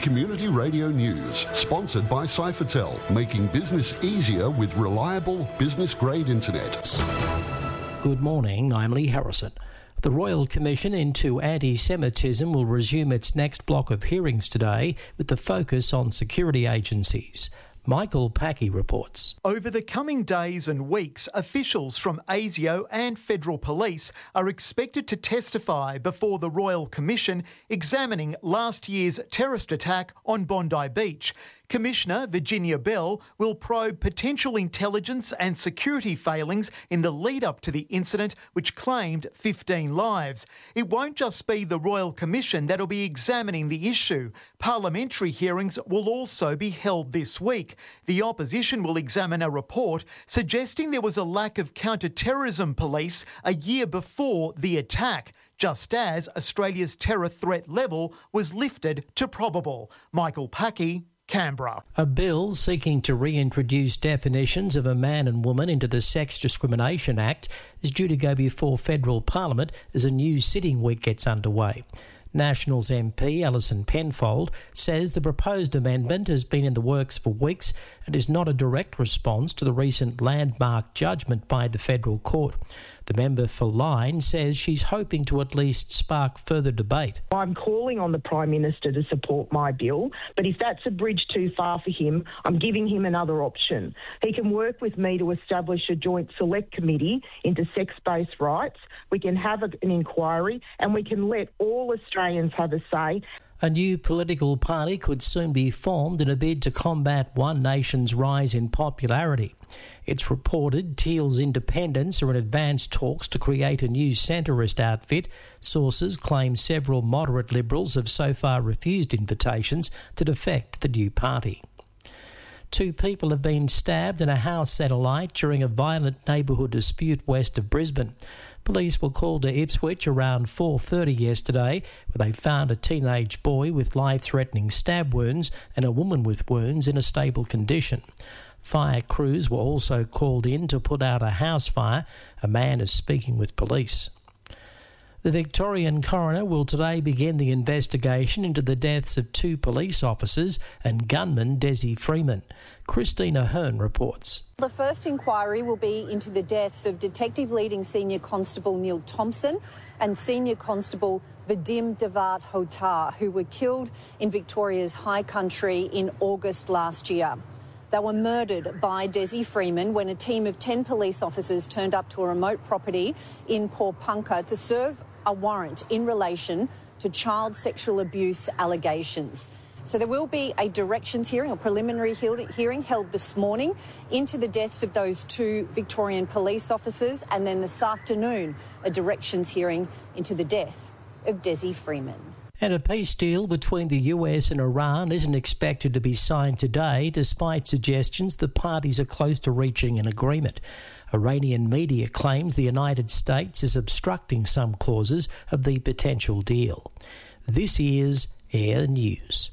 Community Radio News, sponsored by Cyphertel, making business easier with reliable business-grade internet. Good morning, I'm Lee Harrison. The Royal Commission into Anti-Semitism will resume its next block of hearings today with the focus on security agencies. Michael Packey reports. Over the coming days and weeks, officials from ASIO and Federal Police are expected to testify before the Royal Commission examining last year's terrorist attack on Bondi Beach. Commissioner Virginia Bell will probe potential intelligence and security failings in the lead-up to the incident, which claimed 15 lives. It won't just be the Royal Commission that'll be examining the issue. Parliamentary hearings will also be held this week. The opposition will examine a report suggesting there was a lack of counter-terrorism police a year before the attack, just as Australia's terror threat level was lifted to probable. Michael Packey, Canberra. A bill seeking to reintroduce definitions of a man and woman into the Sex Discrimination Act is due to go before federal parliament as a new sitting week gets underway. Nationals MP Alison Penfold says the proposed amendment has been in the works for weeks and is not a direct response to the recent landmark judgment by the federal court. The member for Lyne says she's hoping to at least spark further debate. I'm calling on the Prime Minister to support my bill, but if that's a bridge too far for him, I'm giving him another option. He can work with me to establish a joint select committee into sex-based rights. We can have an inquiry and we can let all Australians have a say. A new political party could soon be formed in a bid to combat One Nation's rise in popularity. It's reported Teal's independents are in advanced talks to create a new centrist outfit. Sources claim several moderate Liberals have so far refused invitations to defect the new party. 2 people have been stabbed in a house satellite during a violent neighbourhood dispute west of Brisbane. Police were called to Ipswich around 4:30 yesterday, where they found a teenage boy with life-threatening stab wounds and a woman with wounds in a stable condition. Fire crews were also called in to put out a house fire. A man is speaking with police. The Victorian coroner will today begin the investigation into the deaths of 2 police officers and gunman Desi Freeman. Christina Hearn reports. The first inquiry will be into the deaths of Detective Leading Senior Constable Neil Thompson and Senior Constable Vadim Devat Hotar, who were killed in Victoria's High Country in August last year. They were murdered by Desi Freeman when a team of 10 police officers turned up to a remote property in Pawnpukka to serve a warrant in relation to child sexual abuse allegations. So there will be a directions hearing or preliminary hearing held this morning into the deaths of those 2 Victorian police officers, and then this afternoon a directions hearing into the death of Desi Freeman. And a peace deal between the US and Iran isn't expected to be signed today, despite suggestions the parties are close to reaching an agreement. Iranian media claims the United States is obstructing some clauses of the potential deal. This is Air News.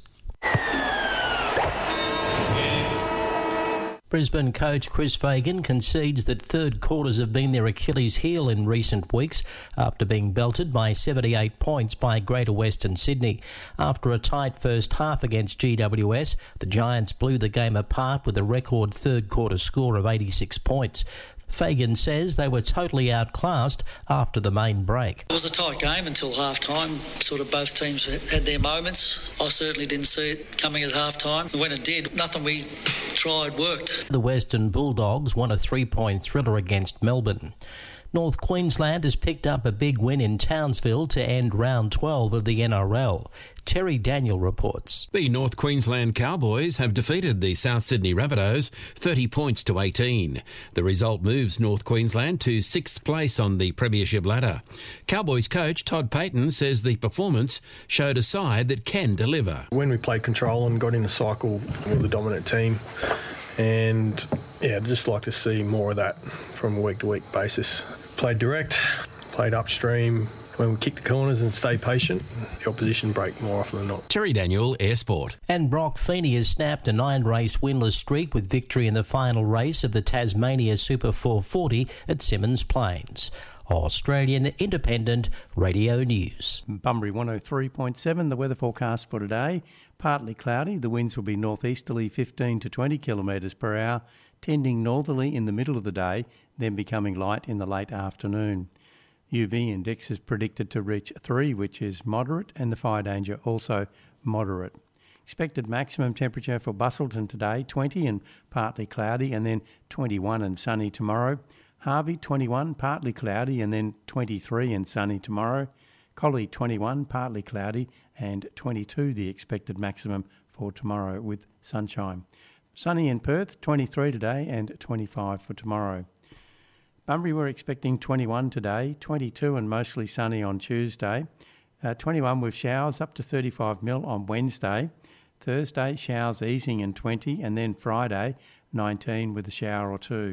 Brisbane coach Chris Fagan concedes that third quarters have been their Achilles heel in recent weeks after being belted by 78 points by Greater Western Sydney. After a tight first half against GWS, the Giants blew the game apart with a record third quarter score of 86 points. Fagan says they were totally outclassed after the main break. It was a tight game until half-time. Sort of both teams had their moments. I certainly didn't see it coming at half-time. When it did, nothing we tried worked. The Western Bulldogs won a 3-point thriller against Melbourne. North Queensland has picked up a big win in Townsville to end round 12 of the NRL. Terry Daniel reports. The North Queensland Cowboys have defeated the South Sydney Rabbitohs 30 points to 18. The result moves North Queensland to 6th place on the premiership ladder. Cowboys coach Todd Payton says the performance showed a side that can deliver. When we played control and got in a cycle with the dominant team, and I'd just like to see more of that from a week-to-week basis. Played direct, played upstream. When we kick the corners and stay patient, the opposition break more often than not. Terry Daniel, Air Sport. And Brock Feeney has snapped a 9-race winless streak with victory in the final race of the Tasmania Super 440 at Symmons Plains. Australian Independent Radio News. Bunbury 103.7, the weather forecast for today. Partly cloudy, the winds will be northeasterly 15 to 20 kilometres per hour, tending northerly in the middle of the day, then becoming light in the late afternoon. UV index is predicted to reach 3, which is moderate, and the fire danger also moderate. Expected maximum temperature for Busselton today, 20 and partly cloudy, and then 21 and sunny tomorrow. Harvey, 21, partly cloudy, and then 23 and sunny tomorrow. Collie, 21, partly cloudy, and 22 the expected maximum for tomorrow with sunshine. Sunny in Perth, 23 today and 25 for tomorrow. Bunbury, we're expecting 21 today, 22 and mostly sunny on Tuesday. 21 with showers up to 35 mil on Wednesday. Thursday, showers easing and 20, and then Friday, 19 with a shower or two.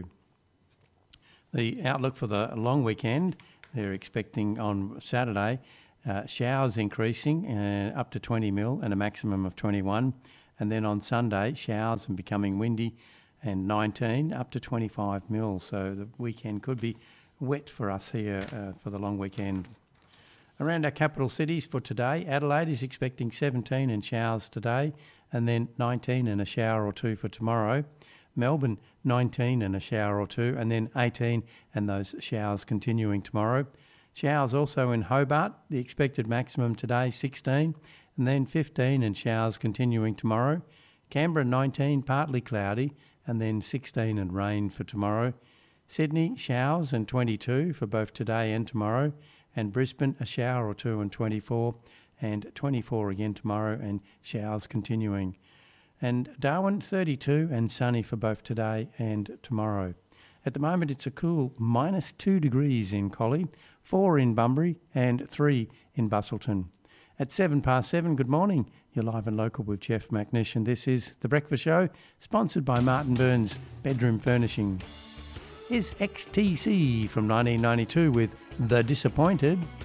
The outlook for the long weekend, they're expecting on Saturday, showers increasing up to 20 mil and a maximum of 21. And then on Sunday, showers and becoming windy and 19 up to 25 mil. So the weekend could be wet for us here for the long weekend. Around our capital cities for today, Adelaide is expecting 17 and showers today, and then 19 and a shower or two for tomorrow. Melbourne, 19 and a shower or two, and then 18 and those showers continuing tomorrow. Showers also in Hobart, the expected maximum today, 16, and then 15 and showers continuing tomorrow. Canberra, 19, partly cloudy, and then 16 and rain for tomorrow. Sydney, showers and 22 for both today and tomorrow. And Brisbane, a shower or two and 24, and 24 again tomorrow, and showers continuing. And Darwin, 32 and sunny for both today and tomorrow. At the moment, it's a cool -2 degrees in Collie, 4 in Bunbury, and 3 in Busselton. At 7:07, good morning. You're live and local with Jeff McNish, and this is The Breakfast Show, sponsored by Martin Burns Bedroom Furnishing. Here's XTC from 1992 with The Disappointed.